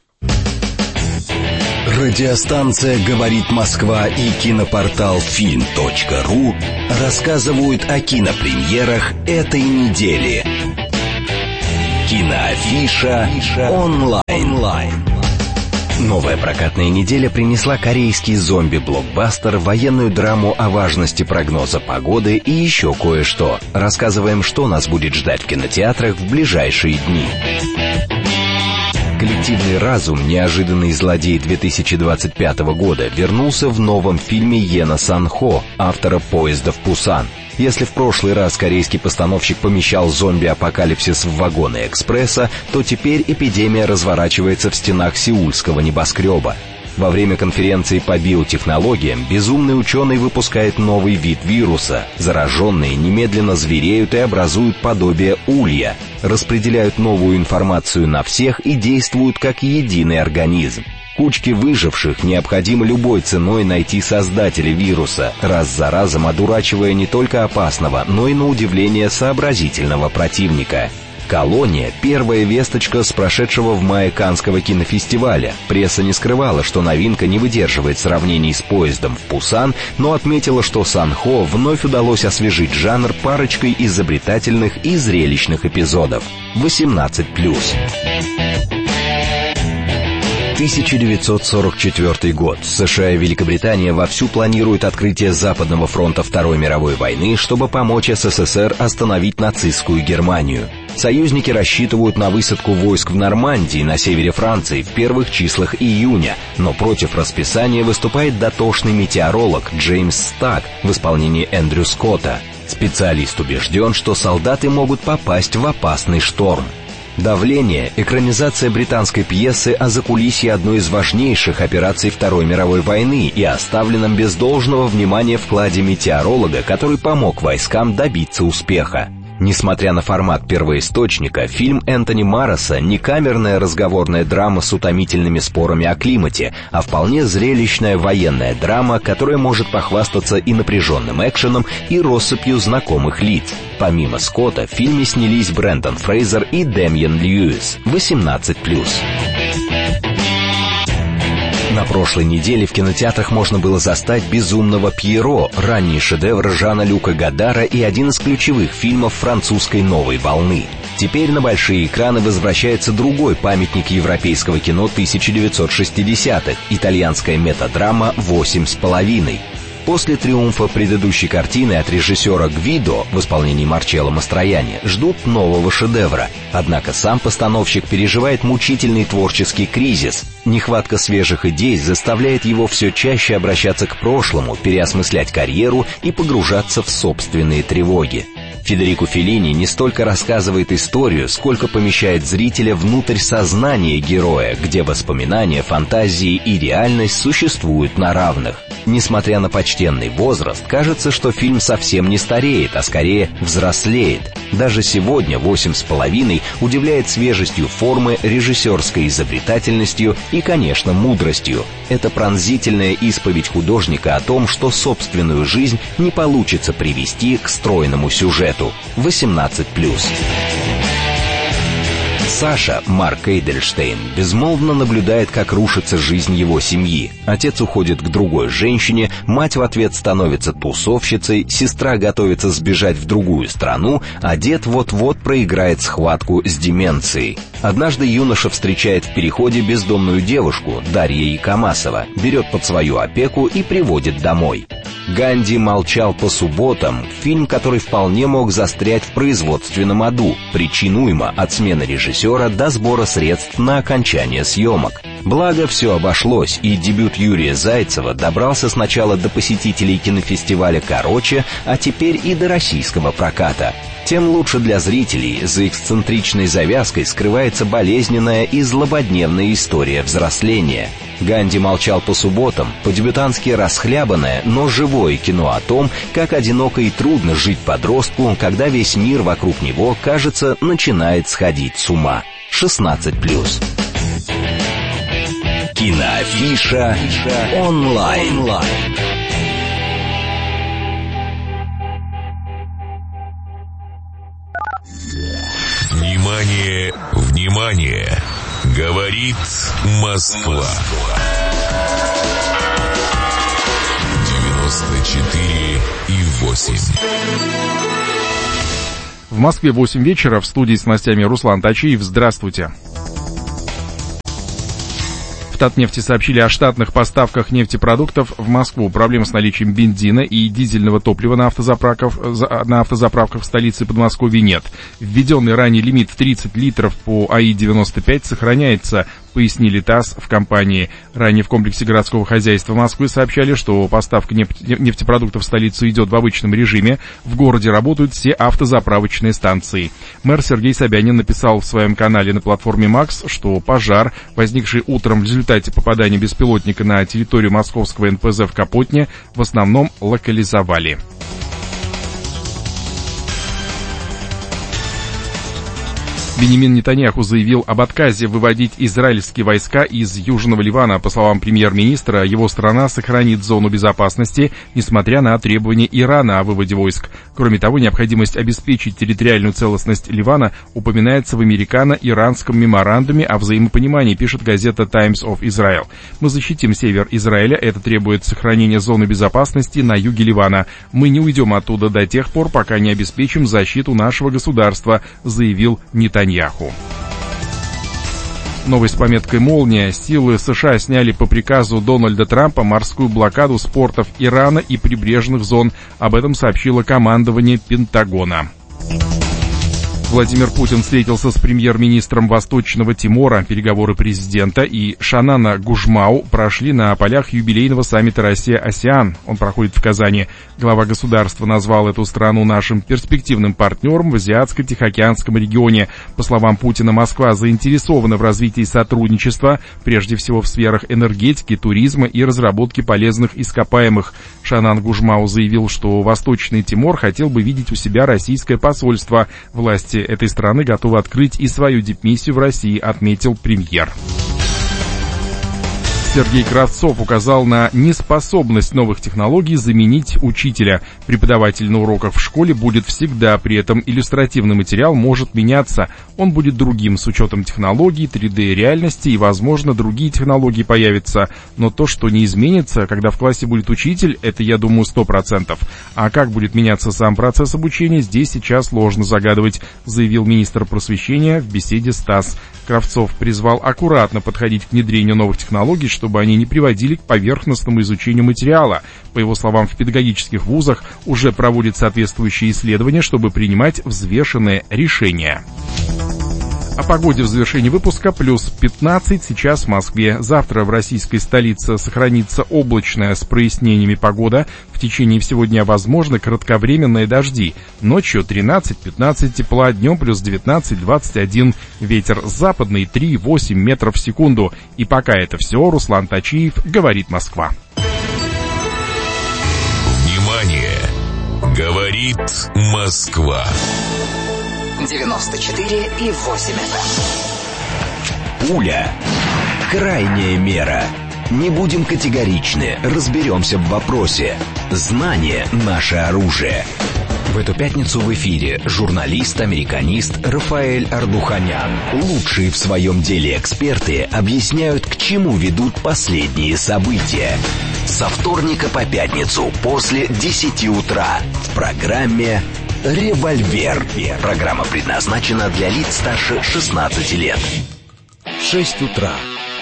S11: Радиостанция «Говорит Москва» и кинопортал film.ru рассказывают о кинопремьерах этой недели. Киноафиша онлайн. Новая прокатная неделя принесла корейский зомби-блокбастер, военную драму о важности прогноза погоды и еще кое-что. Рассказываем, что нас будет ждать в кинотеатрах в ближайшие дни. Коллективный разум, неожиданный злодей 2025 года, вернулся в новом фильме Йена Сан-Хо, автора «Поезда в Пусан». Если в прошлый раз корейский постановщик помещал зомби-апокалипсис в вагоны экспресса, то теперь эпидемия разворачивается в стенах сеульского небоскреба. Во время конференции по биотехнологиям безумный ученый выпускает новый вид вируса. Зараженные немедленно звереют и образуют подобие улья, распределяют новую информацию на всех и действуют как единый организм. Кучке выживших необходимо любой ценой найти создателя вируса, раз за разом одурачивая не только опасного, но и на удивление сообразительного противника. «Колония» — первая весточка с прошедшего в мае Каннского кинофестиваля. Пресса не скрывала, что новинка не выдерживает сравнений с «Поездом в Пусан», но отметила, что Сан-Хо вновь удалось освежить жанр парочкой изобретательных и зрелищных эпизодов. 18+. 1944 год. США и Великобритания вовсю планируют открытие Западного фронта Второй мировой войны, чтобы помочь СССР остановить нацистскую Германию. Союзники рассчитывают на высадку войск в Нормандии на севере Франции в первых числах июня, но против расписания выступает дотошный метеоролог Джеймс Стак в исполнении Эндрю Скотта. Специалист убежден, что солдаты могут попасть в опасный шторм. «Давление» — экранизация британской пьесы о закулисье одной из важнейших операций Второй мировой войны и оставленном без должного внимания вкладе метеоролога, который помог войскам добиться успеха. Несмотря на формат первоисточника, фильм Энтони Марроса не камерная разговорная драма с утомительными спорами о климате, а вполне зрелищная военная драма, которая может похвастаться и напряженным экшеном, и россыпью знакомых лиц. Помимо Скотта, в фильме снялись Брендон Фрейзер и Дэмиен Льюис. 18+. На прошлой неделе в кинотеатрах можно было застать «Безумного Пьеро», ранний шедевр Жана-Люка Годара и один из ключевых фильмов французской новой волны. Теперь на большие экраны возвращается другой памятник европейского кино 1960-х – итальянская метадрама «8,5». После триумфа предыдущей картины от режиссера Гвидо в исполнении Марчелло Мастроянни ждут нового шедевра. Однако сам постановщик переживает мучительный творческий кризис. Нехватка свежих идей заставляет его все чаще обращаться к прошлому, переосмыслять карьеру и погружаться в собственные тревоги. Федерико Феллини не столько рассказывает историю, сколько помещает зрителя внутрь сознания героя, где воспоминания, фантазии и реальность существуют на равных. Несмотря на почтенный возраст, кажется, что фильм совсем не стареет, а скорее взрослеет. Даже сегодня «8,5» удивляет свежестью формы, режиссерской изобретательностью и, конечно, мудростью. Это пронзительная исповедь художника о том, что собственную жизнь не получится привести к стройному сюжету. 18+. Саша, Марк Эйдельштейн, безмолвно наблюдает, как рушится жизнь его семьи. Отец уходит к другой женщине, мать в ответ становится тусовщицей, сестра готовится сбежать в другую страну, а дед вот-вот проиграет схватку с деменцией. Однажды юноша встречает в переходе бездомную девушку, Дарья Икамасова, берет под свою опеку и приводит домой. «Ганди молчал по субботам» — фильм, который вполне мог застрять в производственном аду, причинуемо от смены режиссера до сбора средств на окончание съемок. Благо, все обошлось, и дебют Юрия Зайцева добрался сначала до посетителей кинофестиваля «Короче», а теперь и до российского проката. Тем лучше для зрителей, за эксцентричной завязкой скрывается болезненная и злободневная история взросления. «Ганди молчал по субботам» — по-дебютантски расхлябанное, но живое кино о том, как одиноко и трудно жить подростку, когда весь мир вокруг него, кажется, начинает сходить с ума. 16+. Киноафиша онлайн.
S4: Внимание, Говорит Москва. 94,8.
S5: В Москве 8 вечера. В студии с новостями Руслан Тачиев. Здравствуйте. В Татнефти сообщили о штатных поставках нефтепродуктов в Москву. Проблем с наличием бензина и дизельного топлива на автозаправках в столице Подмосковья нет. Введенный ранее лимит в 30 литров по АИ-95 сохраняется, пояснили ТАСС в компании. Ранее в комплексе городского хозяйства Москвы сообщали, что поставка нефтепродуктов в столицу идет в обычном режиме. В городе работают все автозаправочные станции. Мэр Сергей Собянин написал в своем канале на платформе МАКС, что пожар, возникший утром в результате попадания беспилотника на территорию московского НПЗ в Капотне, в основном локализовали. Беньямин Нетаньяху заявил об отказе выводить израильские войска из Южного Ливана. По словам премьер-министра, его страна сохранит зону безопасности, несмотря на требования Ирана о выводе войск. Кроме того, необходимость обеспечить территориальную целостность Ливана упоминается в американо-иранском меморандуме о взаимопонимании, пишет газета Times of Israel. «Мы защитим север Израиля, это требует сохранения зоны безопасности на юге Ливана. Мы не уйдем оттуда до тех пор, пока не обеспечим защиту нашего государства», заявил Нетаньяху. Новость с пометкой «Молния». Силы США сняли по приказу Дональда Трампа морскую блокаду с портов Ирана и прибрежных зон. Об этом сообщило командование Пентагона. Владимир Путин встретился с премьер-министром Восточного Тимора. Переговоры президента и Шанана Гужмау прошли на полях юбилейного саммита «Россия-АСЕАН». Он проходит в Казани. Глава государства назвал эту страну нашим перспективным партнером в Азиатско-Тихоокеанском регионе. По словам Путина, Москва заинтересована в развитии сотрудничества, прежде всего в сферах энергетики, туризма и разработки полезных ископаемых. Шанан Гужмау заявил, что Восточный Тимор хотел бы видеть у себя российское посольство. Власти этой страны готовы открыть и свою дипмиссию в России, отметил премьер. Сергей Кравцов указал на неспособность новых технологий заменить учителя. Преподаватель на уроках в школе будет всегда, при этом иллюстративный материал может меняться. Он будет другим с учетом технологий, 3D-реальности и, возможно, другие технологии появятся. Но то, что не изменится, когда в классе будет учитель, это, я думаю, 100%. А как будет меняться сам процесс обучения, здесь сейчас сложно загадывать, заявил министр просвещения в беседе с ТАСС. Кравцов призвал аккуратно подходить к внедрению новых технологий, чтобы они не приводили к поверхностному изучению материала. По его словам, в педагогических вузах уже проводят соответствующие исследования, чтобы принимать взвешенные решения. О погоде в завершении выпуска. Плюс 15 сейчас в Москве. Завтра в российской столице сохранится облачная с прояснениями погода. В течение всего дня возможны кратковременные дожди. Ночью 13-15 тепла, днем плюс 19-21. Ветер западный 3,8 метров в секунду. И пока это все, Руслан Тачиев, говорит Москва.
S4: Внимание! Говорит Москва.
S13: 94,8 FM.
S11: Пуля. Крайняя мера. Не будем категоричны, разберемся в вопросе. Знание – наше оружие. В эту пятницу в эфире журналист-американист Рафаэль Ардуханян. Лучшие в своем деле эксперты объясняют, к чему ведут последние события. Со вторника по пятницу после 10 утра в программе «Револьвер». Программа предназначена для лиц старше 16 лет. 6 утра.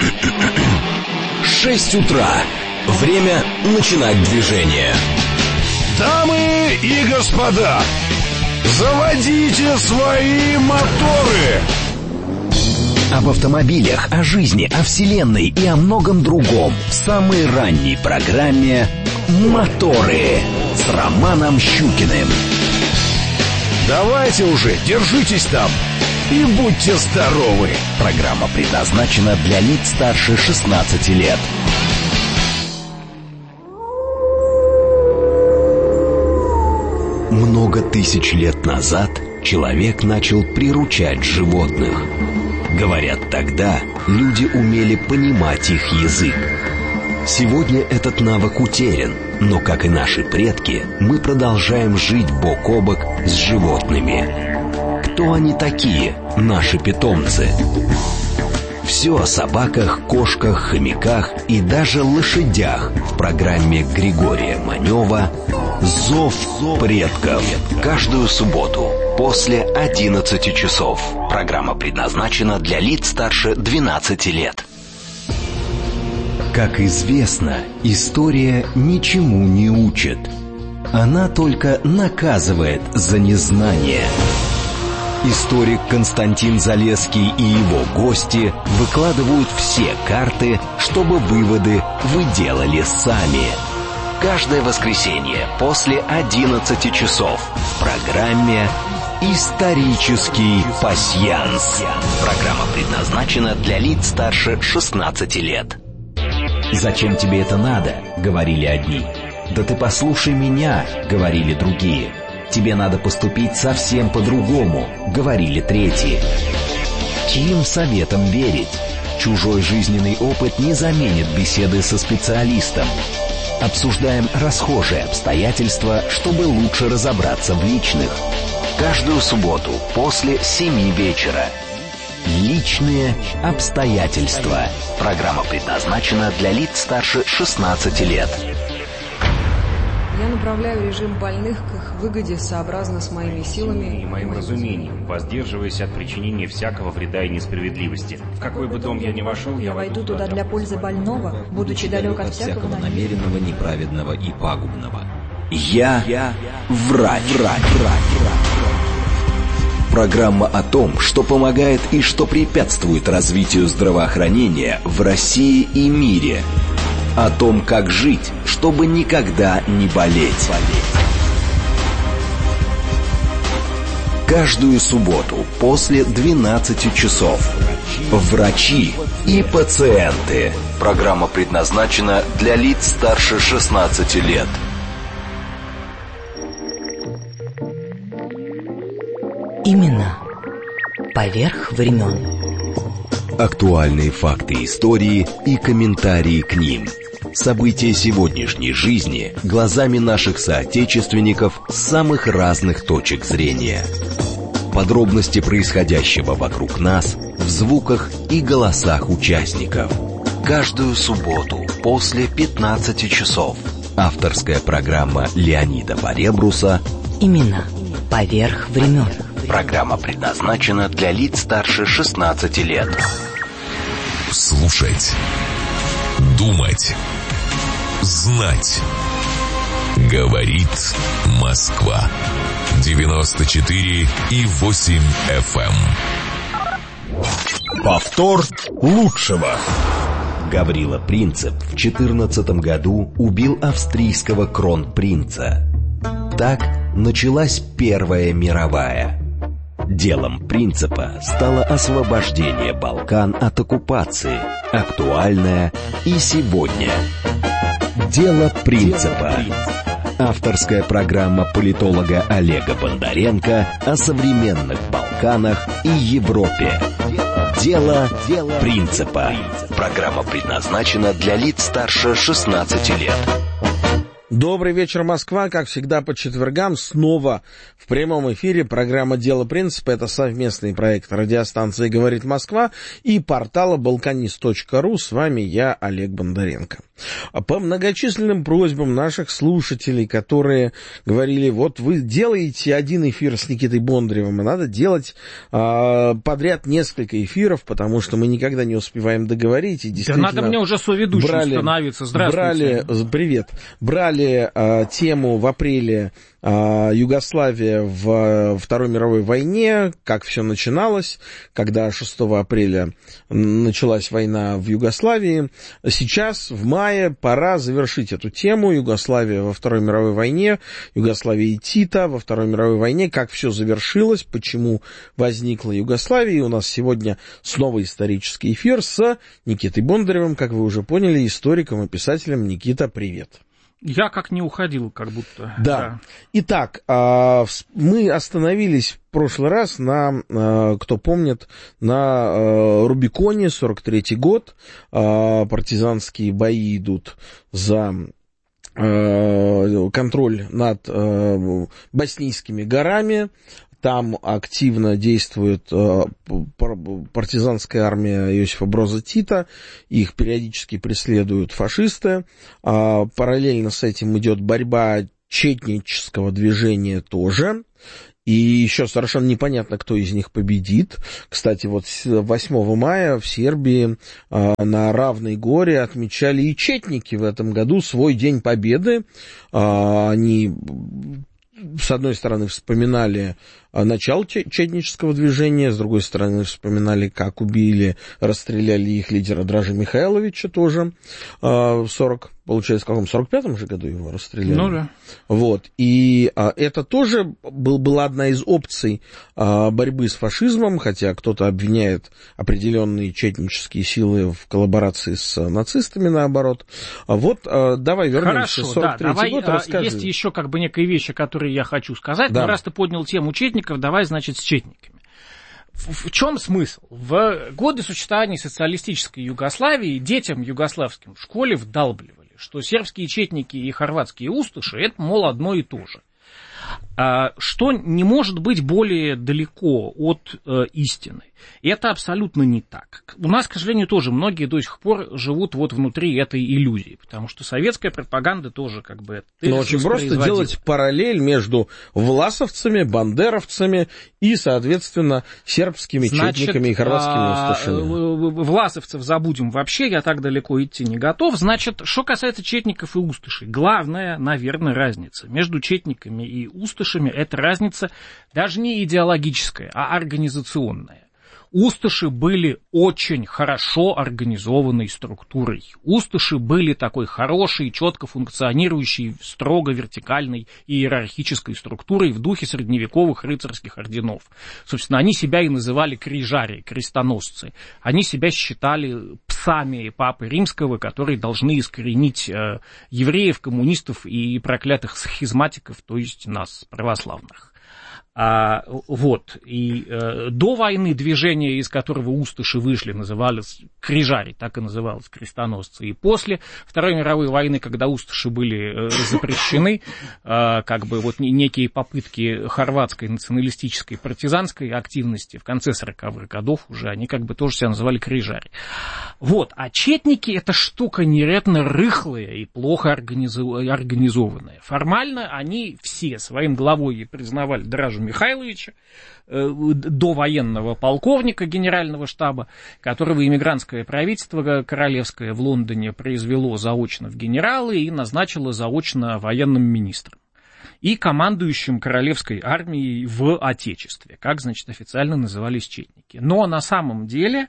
S11: 6 утра. Время начинать движение.
S8: Дамы и господа, заводите свои моторы!
S11: Об автомобилях, о жизни, о вселенной и о многом другом в самой ранней программе «Моторы» с Романом Щукиным.
S8: Давайте уже, держитесь там и будьте здоровы.
S11: Программа предназначена для лиц старше 16 лет. Много тысяч лет назад человек начал приручать животных. Говорят, тогда люди умели понимать их язык. Сегодня этот навык утерян, но, как и наши предки, мы продолжаем жить бок о бок с животными. Кто они такие, наши питомцы? Все о собаках, кошках, хомяках и даже лошадях в программе Григория Манева «Зов предков». Каждую субботу после 11 часов. Программа предназначена для лиц старше 12 лет. Как известно, история ничему не учит. Она только наказывает за незнание. Историк Константин Залесский и его гости выкладывают все карты, чтобы выводы вы делали сами. Каждое воскресенье после 11 часов в программе «Исторический пасьянс». Программа предназначена для лиц старше 16 лет. «Зачем тебе это надо?» — говорили одни. «Да ты послушай меня», — говорили другие. «Тебе надо поступить совсем по-другому», — говорили третьи. Чьим советам верить? Чужой жизненный опыт не заменит беседы со специалистом. Обсуждаем расхожие обстоятельства, чтобы лучше разобраться в личных. Каждую субботу после 7 вечера. Личные обстоятельства. Программа предназначена для лиц старше 16 лет.
S17: Я направляю режим больных к их выгоде сообразно с моими силами
S18: и моим разумением, воздерживаясь от причинения всякого вреда и несправедливости. В какой бы дом я ни вошел,
S17: я войду туда для пользы больного, будучи далек от всякого
S11: намеренного, неправедного и пагубного. Я врач. Программа о том, что помогает и что препятствует развитию здравоохранения в России и мире. О том, как жить, чтобы никогда не болеть. Каждую субботу после 12 часов. Врачи и пациенты. Программа предназначена для лиц старше 16 лет.
S13: Именно поверх времен.
S11: Актуальные факты истории и комментарии к ним. События сегодняшней жизни глазами наших соотечественников с самых разных точек зрения. Подробности происходящего вокруг нас в звуках и голосах участников. Каждую субботу после 15 часов. Авторская программа Леонида Поребруса
S13: «Именно поверх времен».
S11: Программа предназначена для лиц старше 16 лет.
S4: Слушать, думать, знать. Говорит Москва. 94,8 FM.
S8: Повтор лучшего.
S11: Гаврила Принцип в 14 году убил австрийского кронпринца. Так началась Первая мировая. Делом Принципа стало освобождение Балкан от оккупации, актуальное и сегодня. Дело Принципа. Авторская программа политолога Олега Бондаренко о современных Балканах и Европе. Дело Принципа. Программа предназначена для лиц старше 16 лет.
S1: Добрый вечер, Москва. Как всегда, по четвергам снова в прямом эфире программа «Дело принципа». Это совместный проект радиостанции «Говорит Москва» и портала balkanist.ru. С вами я, Олег Бондаренко. По многочисленным просьбам наших слушателей, которые говорили, вот вы делаете один эфир с Никитой Бондаревым, а надо делать подряд несколько эфиров, потому что мы никогда не успеваем договорить. И действительно,
S19: да надо мне уже соведущим становиться. Здравствуйте.
S1: Брали тему в апреле Югославия в Второй мировой войне, как все начиналось, когда 6 апреля началась война в Югославии. Сейчас, в мае, пора завершить эту тему. Югославия во Второй мировой войне, Югославия и Тита во Второй мировой войне, как все завершилось, почему возникла Югославия. И у нас сегодня снова исторический эфир с Никитой Бондаревым, как вы уже поняли, историком и писателем. Никита, привет.
S19: Я как не уходил, как будто.
S1: Да. Итак, мы остановились в прошлый раз на, кто помнит, на Рубиконе, 43-й год. Партизанские бои идут за контроль над Боснийскими горами.
S20: там активно действует партизанская армия Иосифа Броза Тита, их периодически преследуют фашисты. Параллельно с этим идет борьба четнического движения тоже. И еще совершенно непонятно, кто из них победит. Кстати, вот 8 мая в Сербии на Равной горе отмечали и четники в этом году свой День Победы. Они, с одной стороны, вспоминали начало четнического движения, с другой стороны, вспоминали, как убили, расстреляли их лидера Дража Михайловича тоже в 45-м же году его расстреляли.
S19: Ну да.
S20: Вот. И это тоже была одна из опций борьбы с фашизмом, хотя кто-то обвиняет определенные четнические силы в коллаборации с нацистами, наоборот. Вот, давай вернемся в 43-й год, расскажи.
S19: Есть еще как бы некие вещи, которые я хочу сказать, да. Но раз ты поднял тему четников, давай, значит, с четниками. В чем смысл? В годы существования социалистической Югославии детям югославским в школе вдалбливали, что сербские четники и хорватские устыши – это, мол, одно и то же. Что не может быть более далеко от истины. И это абсолютно не так. У нас, к сожалению, тоже многие до сих пор живут вот внутри этой иллюзии, потому что советская пропаганда тоже как бы...
S20: Но очень просто делать параллель между власовцами, бандеровцами и, соответственно, сербскими четниками и хорватскими устышами.
S19: Власовцев забудем вообще, я так далеко идти не готов. Значит, что касается четников и устышей, главная, наверное, разница между четниками и устышами, это разница даже не идеологическая, а организационная. Устыши были очень хорошо организованной структурой. Устыши были такой хорошей, четко функционирующей, строго вертикальной иерархической структурой в духе средневековых рыцарских орденов. Собственно, они себя и называли крижари, крестоносцы. Они себя считали псами Папы Римского, которые должны искоренить евреев, коммунистов и проклятых схизматиков, то есть нас, православных. Вот, и до войны движение, из которого устыши вышли, называлось крижари, так и называлось, крестоносцы. И после Второй мировой войны, когда устыши были запрещены, как бы вот некие попытки хорватской националистической партизанской активности в конце 40-х годов уже, они как бы тоже себя называли крижари. Вот, а четники — это штука невероятно рыхлая и плохо организованная. Формально они все своим главой признавали Дража Михайловича, довоенного полковника генерального штаба, которого иммигрантское правительство королевское в Лондоне произвело заочно в генералы и назначило заочно военным министром и командующим королевской армией в Отечестве, как, значит, официально назывались четники. Но на самом деле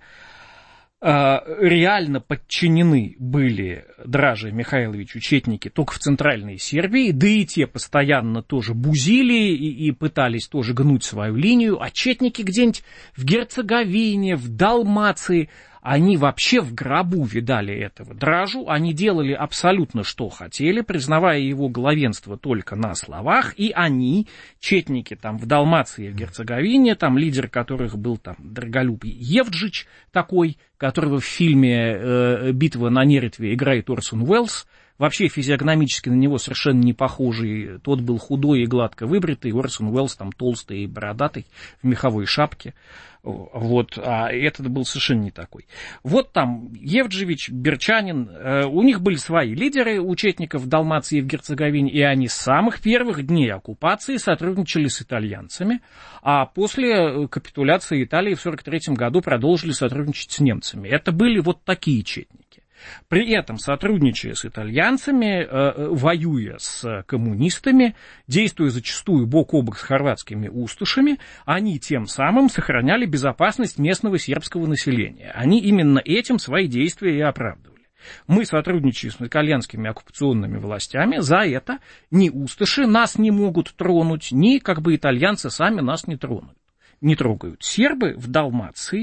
S19: реально подчинены были Драже Михайловичу четники только в Центральной Сербии, да и те постоянно тоже бузили и пытались тоже гнуть свою линию, а четники где-нибудь в Герцеговине, в Далмации, они вообще в гробу видали этого Дражу, они делали абсолютно что хотели, признавая его главенство только на словах, и они, четники там в Далмации и в Герцеговине, там лидер которых был там Драголюб Евджич такой, которого в фильме «Битва на Неретве» играет Орсон Уэллс, вообще физиогномически на него совершенно не похожий, тот был худой и гладко выбритый, Орсон Уэллс там толстый и бородатый в меховой шапке. Вот, а этот был совершенно не такой. Вот там Евджевич, Берчанин, у них были свои лидеры, у четников в Далмации и в Герцеговине, и они с самых первых дней оккупации сотрудничали с итальянцами, а после капитуляции Италии в 1943 году продолжили сотрудничать с немцами. Это были вот такие четники. При этом, сотрудничая с итальянцами, воюя с коммунистами, действуя зачастую бок о бок с хорватскими устышами, они тем самым сохраняли безопасность местного сербского населения. Они именно этим свои действия и оправдывали. Мы сотрудничаем с итальянскими оккупационными властями, за это ни устыши нас не могут тронуть, ни как бы итальянцы сами нас не трогают. Сербы в Далмации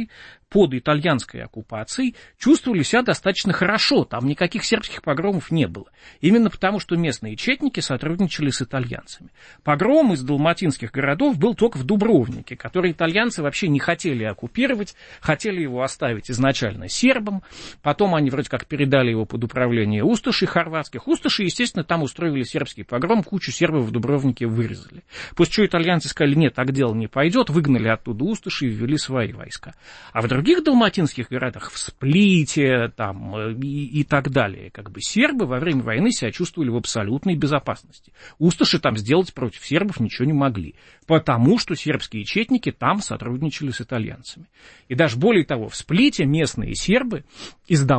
S19: под итальянской оккупацией чувствовали себя достаточно хорошо, там никаких сербских погромов не было. Именно потому, что местные четники сотрудничали с итальянцами. Погром из далматинских городов был только в Дубровнике, который итальянцы вообще не хотели оккупировать, хотели его оставить изначально сербам, потом они вроде как передали его под управление усташей хорватских. Усташи, естественно, там устроили сербский погром, кучу сербов в Дубровнике вырезали. После чего итальянцы сказали, нет, так дело не пойдет, выгнали оттуда усташи и ввели свои войска. А в других далматинских городах, в Сплите там, и так далее, как бы сербы во время войны себя чувствовали в абсолютной безопасности. Усташи там сделать против сербов ничего не могли, потому что сербские четники там сотрудничали с итальянцами. И даже более того, в Сплите местные сербы издавали